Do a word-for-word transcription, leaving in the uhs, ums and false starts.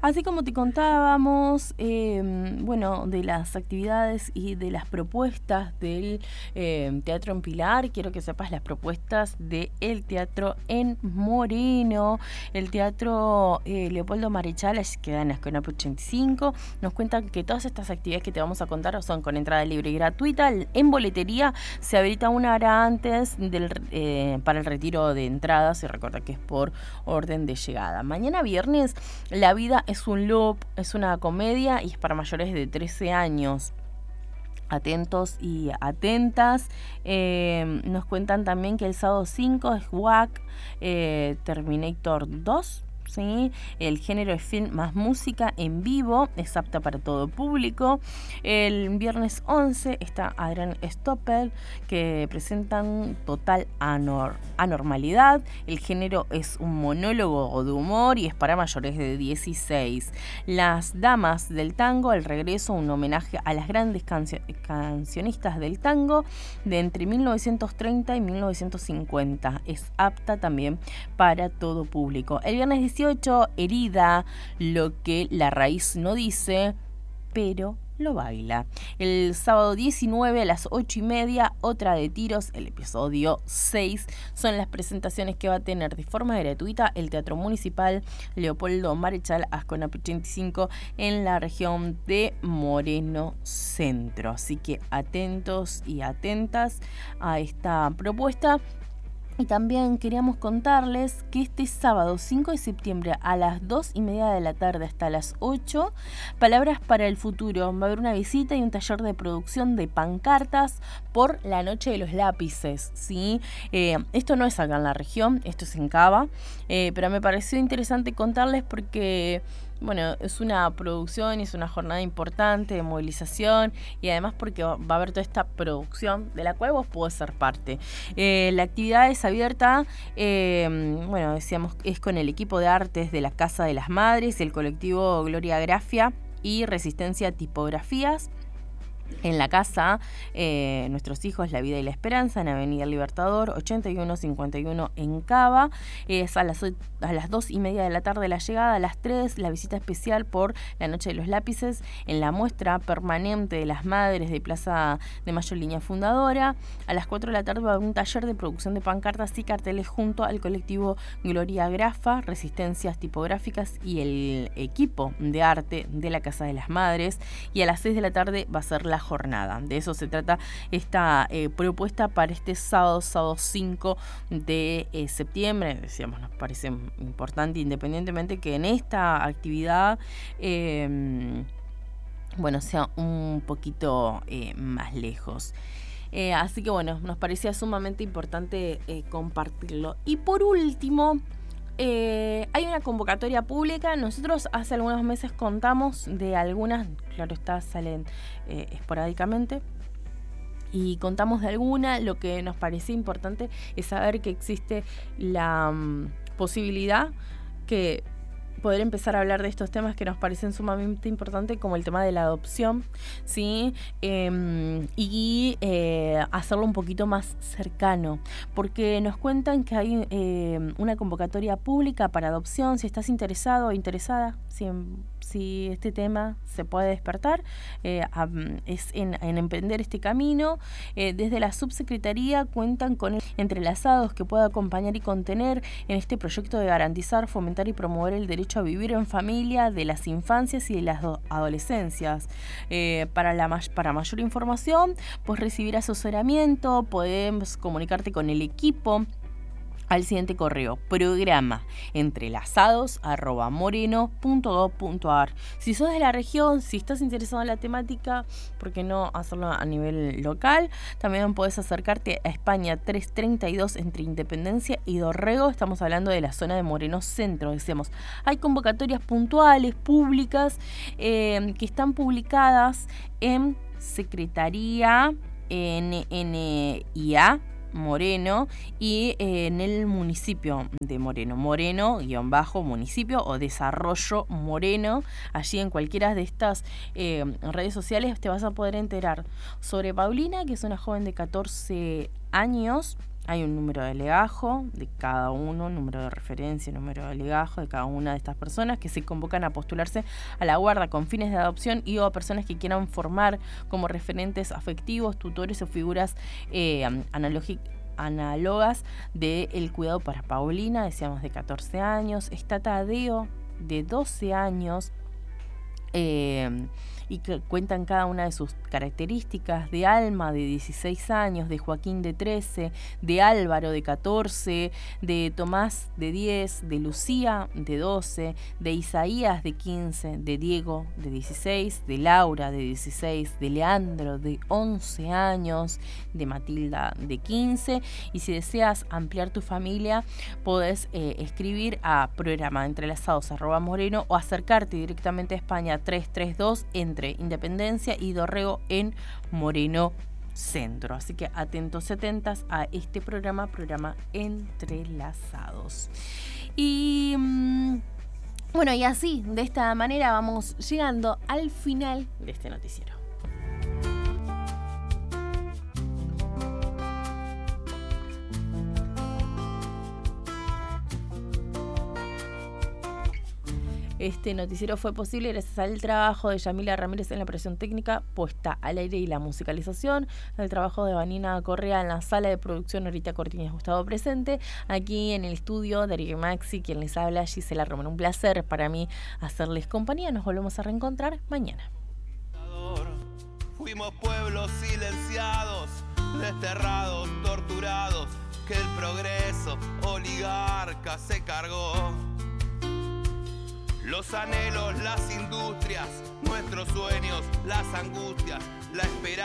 Así como te contábamos, eh, bueno, de las actividades y de las propuestas del eh, Teatro en Pilar, quiero que sepas las propuestas del Teatro en Moreno, el Teatro eh, Leopoldo Marechal, que queda en la Escuela ochenta y cinco. Nos cuentan que todas estas actividades que te vamos a contar son con entrada libre y gratuita. En boletería se habilita una hora antes del, eh, para el retiro de entradas, y recuerda que es por orden de llegada. Mañana viernes, La vida es un loop, es una comedia y es para mayores de trece años. Atentos y atentas. Eh, nos cuentan también que el sábado cinco es W A C, eh, Terminator dos. ¿Sí? El género es film más música en vivo, es apta para todo público. El viernes once está Adrián Stoppel, que presentan Total Anor- Anormalidad. El género es un monólogo de humor y es para mayores de dieciséis. Las Damas del Tango, el regreso, un homenaje a las grandes cancio- cancionistas del tango de entre mil novecientos treinta y mil novecientos cincuenta. Es apta también para todo público. El viernes dieciocho, Herida, lo que la raíz no dice, pero lo baila. El sábado diecinueve a las ocho y media, Otra de Tiros, el episodio seis. Son las presentaciones que va a tener de forma gratuita el Teatro Municipal Leopoldo Marechal, Ascona ochenta y cinco, en la región de Moreno Centro. Así que atentos y atentas a esta propuesta. Y también queríamos contarles que este sábado cinco de septiembre a las dos y media de la tarde hasta las ocho, Palabras para el Futuro. Va a haber una visita y un taller de producción de pancartas por la Noche de los Lápices, ¿sí? Eh, esto no es acá en la región, esto es en Cava, eh, pero me pareció interesante contarles porque... Bueno, es una producción y es una jornada importante de movilización, y además porque va a haber toda esta producción de la cual vos podés ser parte. Eh, la actividad es abierta, eh, bueno, decíamos, es con el equipo de artes de la Casa de las Madres, el colectivo Gloria Grafia y Resistencia Tipografías. En la casa, eh, Nuestros Hijos, la Vida y la Esperanza, en Avenida Libertador, ochenta y uno cincuenta y uno en Cava. Es a las, a las dos y media de la tarde la llegada, a las tres la visita especial por la Noche de los Lápices en la muestra permanente de las Madres de Plaza de Mayo, línea fundadora. A las cuatro de la tarde va a haber un taller de producción de pancartas y carteles junto al colectivo Gloria Grafa, Resistencias Tipográficas y el equipo de arte de la Casa de las Madres. Y a las seis de la tarde va a ser la jornada. De eso se trata esta eh, propuesta para este sábado, sábado cinco de eh, septiembre. Decíamos, nos parece importante, independientemente que en esta actividad eh, bueno, sea un poquito eh, más lejos. Eh, así que bueno, nos parecía sumamente importante eh, compartirlo. Y por último, Eh, hay una convocatoria pública. Nosotros hace algunos meses contamos de algunas, claro está, salen eh, esporádicamente, y contamos de alguna. Lo que nos parecía importante es saber que existe la um, posibilidad que poder empezar a hablar de estos temas que nos parecen sumamente importantes, como el tema de la adopción, ¿sí? Eh, y eh, hacerlo un poquito más cercano, porque nos cuentan que hay eh, una convocatoria pública para adopción. Si estás interesado o interesada, si, si este tema se puede despertar, eh, es en, en emprender este camino. Eh, desde la subsecretaría cuentan con entrelazados que pueda acompañar y contener en este proyecto de garantizar, fomentar y promover el derecho a vivir en familia de las infancias y de las adolescencias. Eh, para, la, para mayor información, puedes recibir asesoramiento, podés comunicarte con el equipo al siguiente correo: programa entrelazados arroba moreno punto gov punto ar. Si sos de la región, si estás interesado en la temática, ¿por qué no hacerlo a nivel local? También podés acercarte a España trescientos treinta y dos entre Independencia y Dorrego. Estamos hablando de la zona de Moreno Centro. Decíamos, hay convocatorias puntuales, públicas, eh, que están publicadas en Secretaría N N I A Moreno y eh, en el municipio de Moreno, Moreno guión bajo municipio o Desarrollo Moreno. Allí en cualquiera de estas eh, redes sociales te vas a poder enterar sobre Paulina, que es una joven de catorce años hay un número de legajo de cada uno, número de referencia, número de legajo de cada una de estas personas que se convocan a postularse a la guarda con fines de adopción y o a personas que quieran formar como referentes afectivos, tutores o figuras eh, analógicas análogas del cuidado para Paulina, decíamos de catorce años, está Tadeo de doce años, eh, y que cuentan cada una de sus características, de Alma de dieciséis años, de Joaquín de trece, de Álvaro de catorce, de Tomás de diez, de Lucía de doce, de Isaías de quince, de Diego de dieciséis, de Laura de dieciséis, de Leandro de once años, de Matilda de quince, y si deseas ampliar tu familia podés eh, escribir a programa entrelazados arroba moreno o acercarte directamente a España trescientos treinta y dos entre Independencia y Dorrego en Moreno Centro. Así que atentos atentas a este programa, programa Entrelazados. Y mmm, bueno, y así, de esta manera vamos llegando al final de este noticiero. Este noticiero fue posible gracias al trabajo de Yamila Ramírez en la operación técnica, puesta al aire y la musicalización, el trabajo de Vanina Correa en la sala de producción, Norita Cortines Gustavo presente, aquí en el estudio Darío Maxi, quien les habla, Gisela Romero. Un placer para mí hacerles compañía, nos volvemos a reencontrar mañana. Fuimos pueblos silenciados, desterrados, torturados, que el progreso oligarca se cargó. Los anhelos, las industrias, nuestros sueños, las angustias, la esperanza.